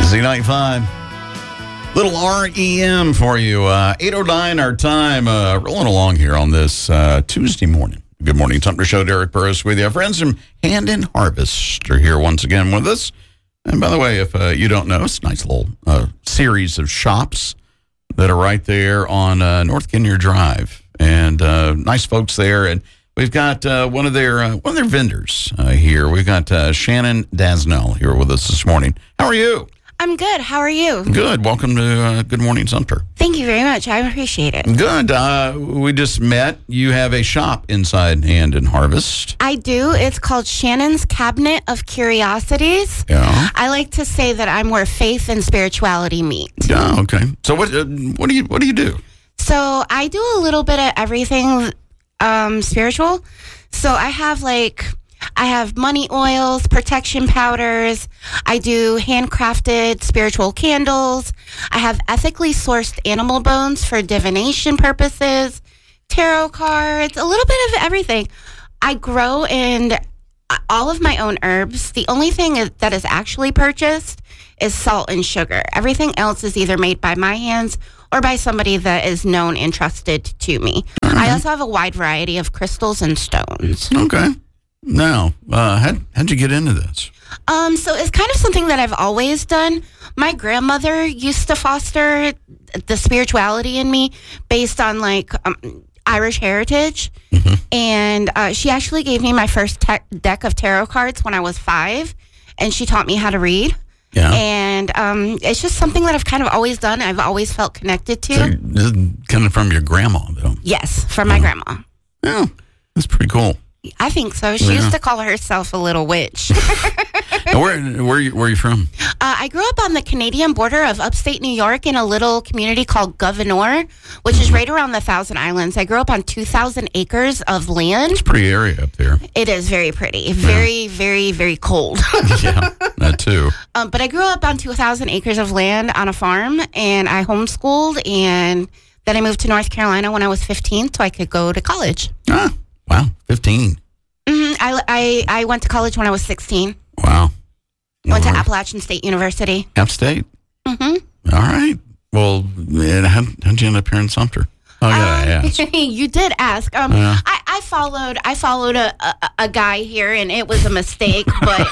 Z95. Little REM for you. 8:09 our time. Rolling along here on this Tuesday morning. Good morning, Sumter Show. Derek Burris with you. Our friends from Hand in Harvest are here once again with us. And by the way, if you don't know, it's a nice little series of shops that are right there on North Kinnear Drive, and nice folks there. And we've got one of their vendors here. We've got Shannon Dasnell here with us this morning. How are you? I'm good. How are you? Good. Welcome to Good Morning Sumter. Thank you very much. I appreciate it. Good. We just met. You have a shop inside Hand in Harvest. I do. It's called Shannon's Cabinet of Curiosities. Yeah. I like to say that I'm where faith and spirituality meet. Yeah. Okay. So what do you do? So I do a little bit of everything spiritual. So I have money oils, protection powders. I do handcrafted spiritual candles. I have ethically sourced animal bones for divination purposes, tarot cards, a little bit of everything. I grow all of my own herbs. The only thing that is actually purchased is salt and sugar. Everything else is either made by my hands or by somebody that is known and trusted to me. Mm-hmm. I also have a wide variety of crystals and stones. Okay. Now, how'd you get into this? So it's kind of something that I've always done. My grandmother used to foster the spirituality in me based on Irish heritage. Mm-hmm. And she actually gave me my first deck of tarot cards when I was 5, and she taught me how to read. Yeah. And it's just something that I've kind of always done. I've always felt connected to. So this is coming from your grandma, though? Yes, from my grandma. Yeah, that's pretty cool. I think so. She used to call herself a little witch. Now, where are you from? I grew up on the Canadian border of upstate New York in a little community called Gouverneur, which is right around the Thousand Islands. I grew up on 2,000 acres of land. It's a pretty area up there. It is very pretty. Very, very, very cold. Yeah, that too. But I grew up on 2,000 acres of land on a farm, and I homeschooled, and then I moved to North Carolina when I was 15 so I could go to college. Ah, wow, 15. Mm-hmm. I went to college when I was 16. Wow. Went to Appalachian State University. App State? Mm-hmm. All right. Well, how'd you end up here in Sumter? Oh, yeah, I asked. You did ask. I followed a guy here, and it was a mistake. But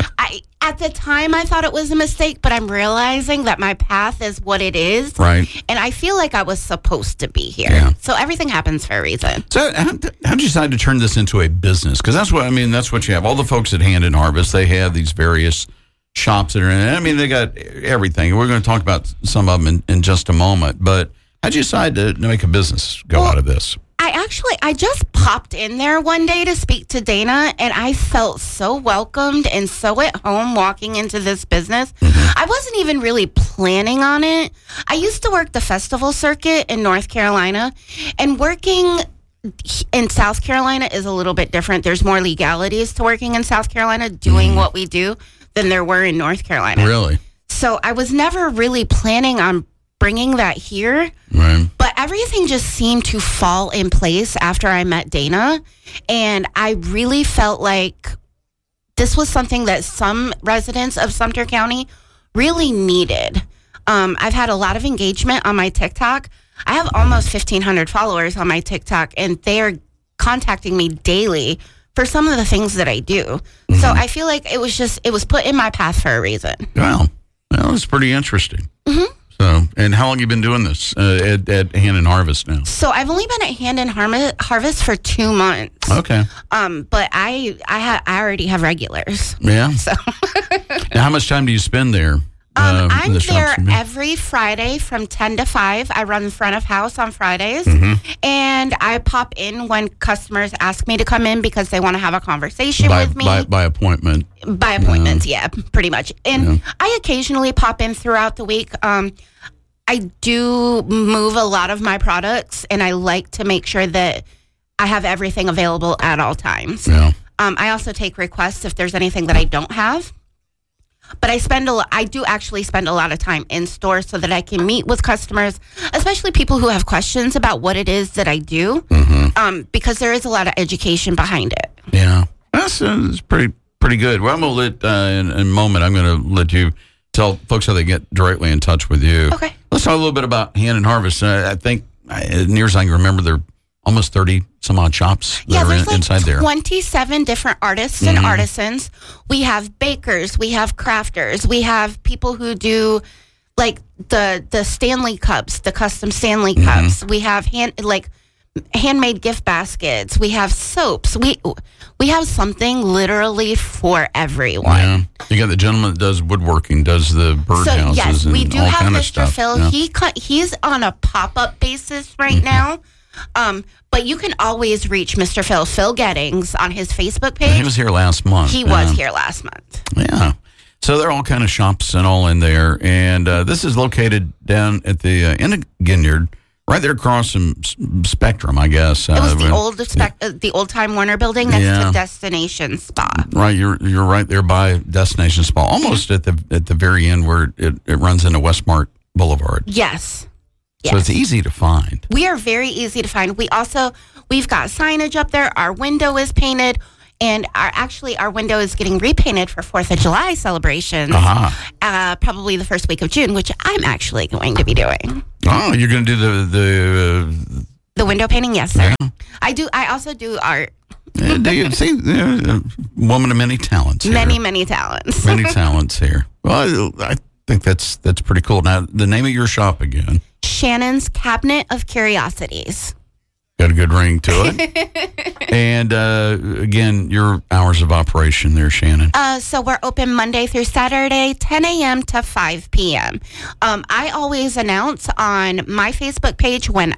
at the time, I thought it was a mistake. But I'm realizing that my path is what it is. Right. And I feel like I was supposed to be here. Yeah. So everything happens for a reason. So how'd you decide to turn this into a business? Because that's what you have. All the folks at Hand in Harvest, they have these various shops that are in it. I mean, they got everything. We're going to talk about some of them in just a moment. But how'd you decide to make a business go out of this? I just popped in there one day to speak to Dana, and I felt so welcomed and so at home walking into this business. Mm-hmm. I wasn't even really planning on it. I used to work the festival circuit in North Carolina, and working in South Carolina is a little bit different. There's more legalities to working in South Carolina, doing what we do, than there were in North Carolina. Really? So I was never really planning on bringing that here. Right. But everything just seemed to fall in place after I met Dana. And I really felt like this was something that some residents of Sumter County really needed. I've had a lot of engagement on my TikTok. I have almost 1,500 followers on my TikTok, and they are contacting me daily for some of the things that I do. Mm-hmm. So I feel like it was put in my path for a reason. Wow. Well, it's pretty interesting. Mm-hmm. So, and how long have you been doing this at Hand in Harvest now? So I've only been at Hand in Harvest for 2 months. Okay. But I already have regulars. Yeah. So. Now, how much time do you spend there? I'm there every Friday from 10 to 5. I run the front of house on Fridays. Mm-hmm. And I pop in when customers ask me to come in because they want to have a conversation with me. By appointment. By appointment, yeah, pretty much. And I occasionally pop in throughout the week. I do move a lot of my products, and I like to make sure that I have everything available at all times. Yeah. I also take requests if there's anything that I don't have. But I do actually spend a lot of time in store so that I can meet with customers, especially people who have questions about what it is that I do, because there is a lot of education behind it. Yeah, that's pretty good. Well, I'm going to let, in a moment, I'm going to let you tell folks how they get directly in touch with you. Okay. Let's talk a little bit about Hand and Harvest. I think, near as I can remember, there are almost 30 some odd shops that are there's like inside there. 27 different artists and artisans. We have bakers, we have crafters, we have people who do like the Stanley cups, the custom Stanley cups. We have handmade gift baskets. We have soaps. We have something literally for everyone. Yeah. You got the gentleman that does woodworking, does the birdhouses, yes, and we do all have kind of Mr. stuff. Phil. Yeah. He's on a pop-up basis right now. But you can always reach Mr. Phil Gettings on his Facebook page. He was here last month. He was here last month. Yeah. So they're all kind of shops and all in there. And this is located down at the end of Ginyard, right there across from Spectrum, I guess. It was the old Time Warner building next to Destination Spa. Right, you're right there by Destination Spa, almost at the very end where it runs into Westmark Boulevard. Yes. So it's easy to find. We are very easy to find. We've got signage up there. Our window is painted, and our window is getting repainted for 4th of July celebrations. Probably the first week of June, which I'm actually going to be doing. Oh, you're going to do the window painting? Yes, sir. Yeah. I do. I also do art. Do you see, woman of many talents here. Many talents. Many talents here. Well, I think that's pretty cool. Now, the name of your shop again? Shannon's Cabinet of Curiosities. Got a good ring to it. And again, your hours of operation there, Shannon. So we're open Monday through Saturday, 10 a.m. to 5 p.m. I always announce on my Facebook page my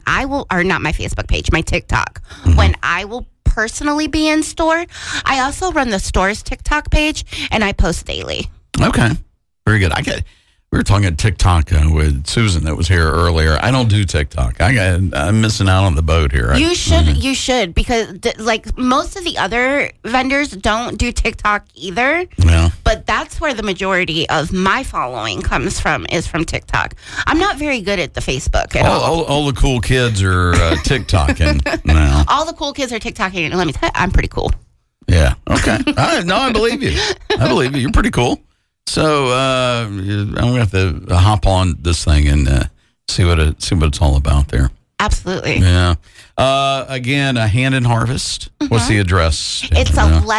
TikTok, when I will personally be in store. I also run the store's TikTok page, and I post daily. Okay. Very good. We were talking TikTok with Susan that was here earlier. I don't do TikTok. I'm missing out on the boat here. You should, because most of the other vendors don't do TikTok either. Yeah. But that's where the majority of my following is from TikTok. I'm not very good at the Facebook at all. All the cool kids are TikToking now. All the cool kids are TikToking, and let me tell you, I'm pretty cool. Yeah. Okay. I believe you. You're pretty cool. So I'm going to have to hop on this thing and see what it's all about there. Absolutely. Yeah. Again, a Hand and Harvest. Mm-hmm. What's the address? It's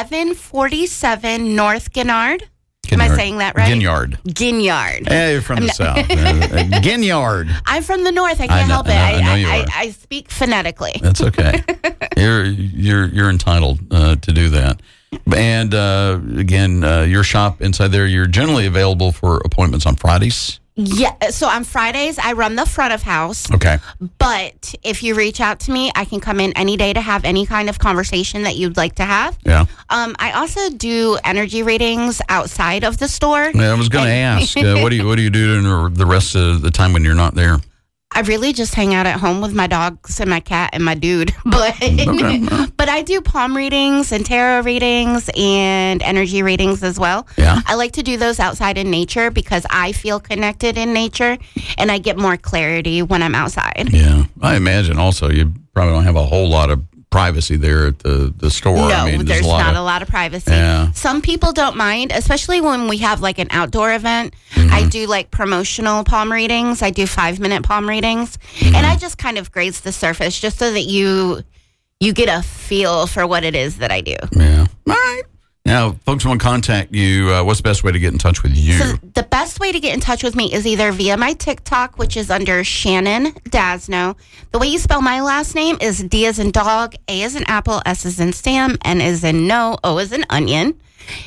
1147 North Ginyard. Am I saying that right? Ginyard. Hey, you're from the south. Ginyard. I'm from the north. I can't help it. I speak phonetically. That's okay. You're entitled to do that. And again, your shop inside there, you're generally available for appointments on Fridays? Yeah, so on Fridays, I run the front of house. Okay. But if you reach out to me, I can come in any day to have any kind of conversation that you'd like to have. Yeah. I also do energy readings outside of the store. Yeah, I was going to ask, what do you do during the rest of the time when you're not there? I really just hang out at home with my dogs and my cat and my dude. But I do palm readings and tarot readings and energy readings as well. Yeah. I like to do those outside in nature because I feel connected in nature and I get more clarity when I'm outside. Yeah. I imagine also you probably don't have a whole lot of privacy there at the store. No, there's not a lot of privacy. Yeah. Some people don't mind, especially when we have like an outdoor event. Mm-hmm. I do like promotional palm readings. I do 5-minute palm readings. Mm-hmm. And I just kind of graze the surface just so that you get a feel for what it is that I do. Yeah. All right. Now, folks want to contact you. What's the best way to get in touch with you? So the best way to get in touch with me is either via my TikTok, which is under Shannon Dasno. The way you spell my last name is D as in dog, A as in apple, S as in Sam, N as in no, O as in onion.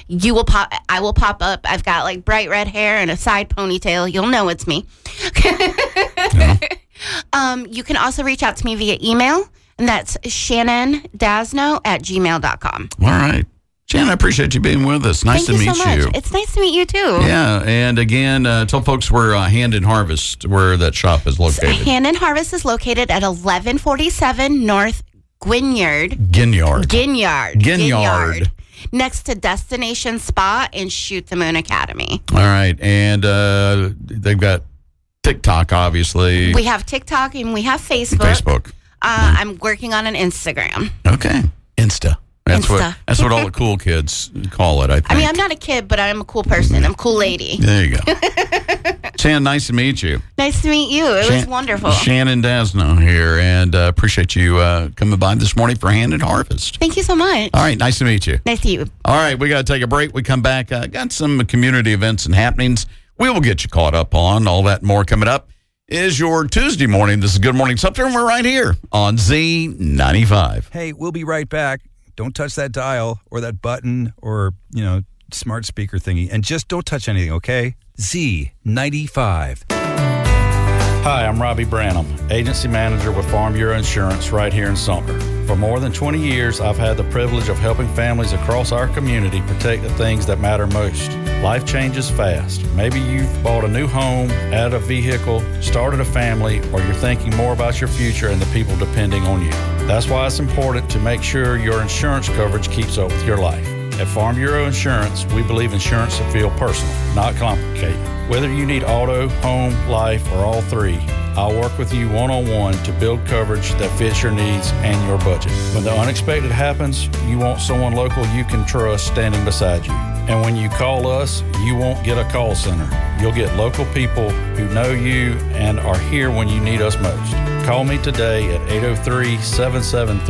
I will pop up. I've got like bright red hair and a side ponytail. You'll know it's me. Yeah. You can also reach out to me via email, and that's shannondasno@gmail.com. All right. Shannon, I appreciate you being with us. Nice to meet you. Thank you so much. It's nice to meet you, too. Yeah, and again, tell folks where Hand and Harvest, where that shop is located. So Hand and Harvest is located at 1147 North Ginyard. Next to Destination Spa and Shoot the Moon Academy. All right, and they've got TikTok, obviously. We have TikTok and we have Facebook. I'm working on an Instagram. Okay. Insta. That's Insta. what all the cool kids call it, I think. I mean, I'm not a kid, but I'm a cool person. I'm a cool lady. There you go. Shannon, nice to meet you. Nice to meet you. It was wonderful. Shannon Dasno here, and appreciate you coming by this morning for Hand and Harvest. Thank you so much. All right, nice to meet you. Nice to meet you. All right, we got to take a break. We come back. Got some community events and happenings we will get you caught up on. All that and more coming up is your Tuesday morning. This is Good Morning Sumter, and we're right here on Z95. Hey, we'll be right back. Don't touch that dial or that button or, smart speaker thingy. And just don't touch anything, okay? Z95. Hi, I'm Robbie Branham, Agency Manager with Farm Bureau Insurance right here in Sumter. For more than 20 years, I've had the privilege of helping families across our community protect the things that matter most. Life changes fast. Maybe you've bought a new home, added a vehicle, started a family, or you're thinking more about your future and the people depending on you. That's why it's important to make sure your insurance coverage keeps up with your life. At Farm Bureau Insurance, we believe insurance should feel personal, not complicated. Whether you need auto, home, life, or all three, I'll work with you one-on-one to build coverage that fits your needs and your budget. When the unexpected happens, you want someone local you can trust standing beside you. And when you call us, you won't get a call center. You'll get local people who know you and are here when you need us most. Call me today at 803-773